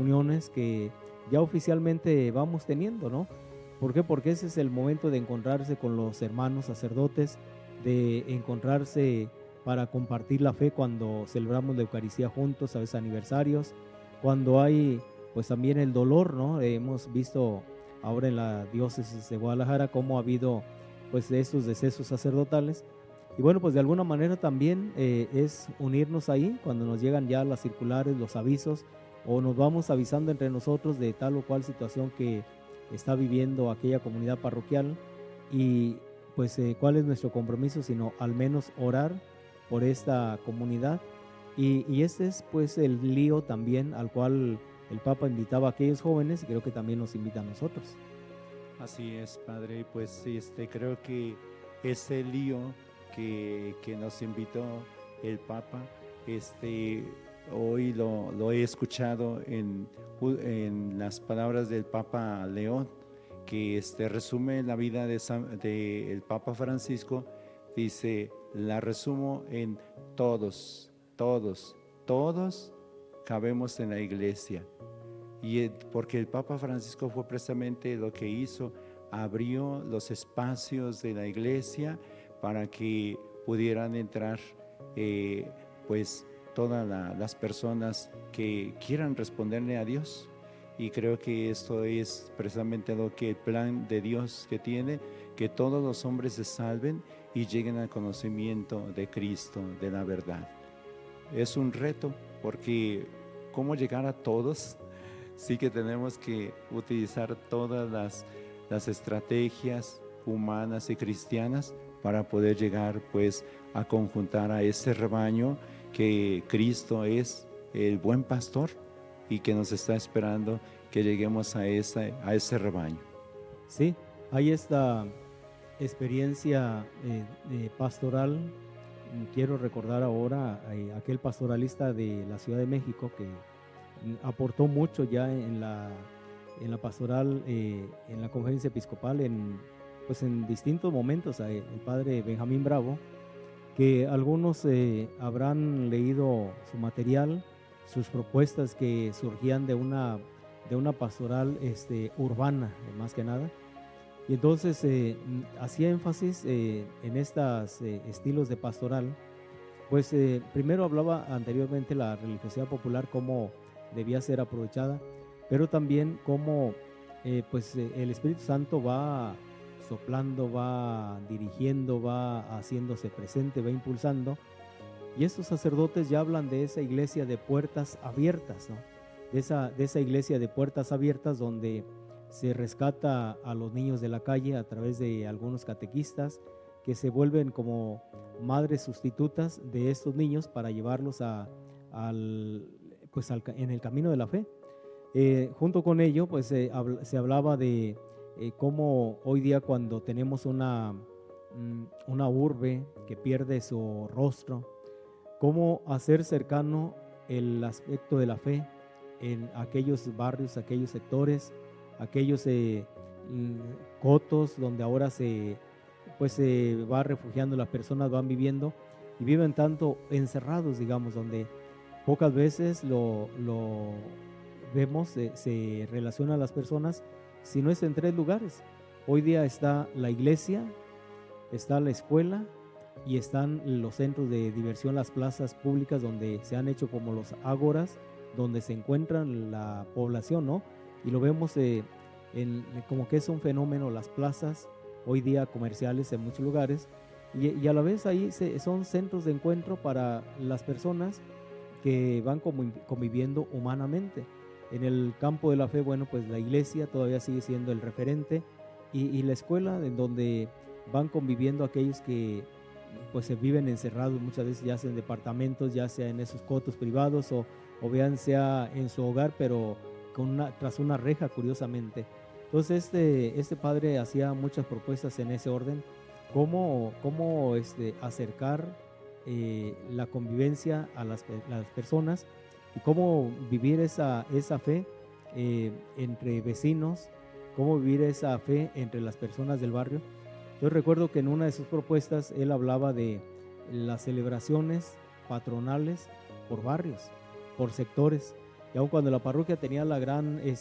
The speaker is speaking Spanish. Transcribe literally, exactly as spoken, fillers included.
reuniones que ya oficialmente vamos teniendo, ¿no? ¿Por qué? Porque ese es el momento de encontrarse con los hermanos sacerdotes, de encontrarse para compartir la fe cuando celebramos la Eucaristía juntos, a veces aniversarios, cuando hay pues también el dolor, ¿no? Eh, hemos visto ahora en la diócesis de Guadalajara cómo ha habido pues de estos decesos sacerdotales. Y bueno, pues de alguna manera también eh, es unirnos ahí cuando nos llegan ya las circulares, los avisos, o nos vamos avisando entre nosotros de tal o cual situación que está viviendo aquella comunidad parroquial, y pues eh, cuál es nuestro compromiso, sino al menos orar por esta comunidad. Y, y este es pues el lío también al cual el Papa invitaba a aquellos jóvenes, y creo que también nos invita a nosotros. Así es, Padre, pues este, creo que ese lío que, que nos invitó el Papa, este, hoy lo, lo he escuchado en, en las palabras del Papa León, que este, resume la vida de, San, de el Papa Francisco. Dice, la resumo en todos, todos, todos cabemos en la iglesia. Y porque el Papa Francisco fue precisamente lo que hizo, abrió los espacios de la iglesia para que pudieran entrar eh, pues todas la, las personas que quieran responderle a Dios. Y creo que esto es precisamente lo que el plan de Dios que tiene, que todos los hombres se salven y lleguen al conocimiento de Cristo, de la verdad. Es un reto, porque ¿cómo llegar a todos? Sí que tenemos que utilizar todas las, las estrategias humanas y cristianas para poder llegar pues a conjuntar a ese rebaño que Cristo es el buen pastor y que nos está esperando que lleguemos a ese, a ese rebaño. Sí, hay esta experiencia eh, eh, pastoral. Quiero recordar ahora a aquel pastoralista de la Ciudad de México que aportó mucho ya en la, en la pastoral, eh, en la conferencia episcopal, en, pues en distintos momentos, eh, el padre Benjamín Bravo, que algunos eh, habrán leído su material, sus propuestas que surgían de una, de una pastoral este, urbana, más que nada. Y entonces eh, hacía énfasis eh, en estos eh, estilos de pastoral. Pues eh, primero hablaba anteriormente la religiosidad popular, cómo debía ser aprovechada, pero también cómo eh, pues, eh, el Espíritu Santo va soplando, va dirigiendo, va haciéndose presente, va impulsando. Y estos sacerdotes ya hablan de esa iglesia de puertas abiertas, ¿no? De esa, de esa iglesia de puertas abiertas donde se rescata a los niños de la calle a través de algunos catequistas que se vuelven como madres sustitutas de estos niños para llevarlos a, al, pues al, en el camino de la fe. Eh, junto con ello, pues eh, habl se hablaba de eh, cómo hoy día, cuando tenemos una, mm, una urbe que pierde su rostro, cómo hacer cercano el aspecto de la fe en aquellos barrios, aquellos sectores, aquellos eh, cotos donde ahora se, pues, se va refugiando, las personas van viviendo y viven tanto encerrados, digamos, donde pocas veces lo, lo vemos, eh, se relaciona a las personas, si no es en tres lugares. Hoy día está la iglesia, está la escuela y están los centros de diversión, las plazas públicas donde se han hecho como los ágoras, donde se encuentran la población, ¿no? Y lo vemos eh, en, como que es un fenómeno, las plazas hoy día comerciales en muchos lugares, y, y a la vez ahí se, son centros de encuentro para las personas que van conviviendo humanamente. En el campo de la fe, bueno, pues la iglesia todavía sigue siendo el referente, y, y la escuela, en donde van conviviendo aquellos que pues se viven encerrados muchas veces, ya sea en departamentos, ya sea en esos cotos privados, o, o vean sea en su hogar, pero con una, tras una reja, curiosamente. Entonces este, este padre hacía muchas propuestas en ese orden, cómo, cómo este, acercar eh, la convivencia a las, las personas, y cómo vivir esa, esa fe eh, entre vecinos, cómo vivir esa fe entre las personas del barrio. Yo recuerdo que en una de sus propuestas él hablaba de las celebraciones patronales por barrios, por sectores, Y aun cuando la parroquia tenía la gran